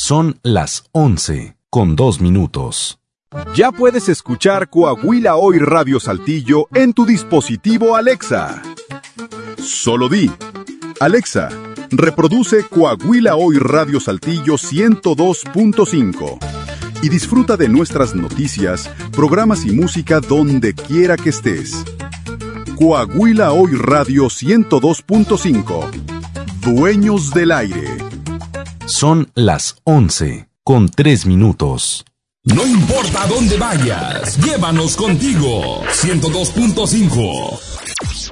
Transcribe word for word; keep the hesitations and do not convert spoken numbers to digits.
Son las once con dos minutos. Ya puedes escuchar Coahuila Hoy Radio Saltillo en tu dispositivo Alexa. Solo di: Alexa, reproduce Coahuila Hoy Radio Saltillo ciento dos punto cinco y disfruta de nuestras noticias, programas y música donde quiera que estés. Coahuila Hoy Radio ciento dos punto cinco. Dueños del aire. Son las once con tres minutos. No importa dónde vayas, llévanos contigo. ciento dos punto cinco.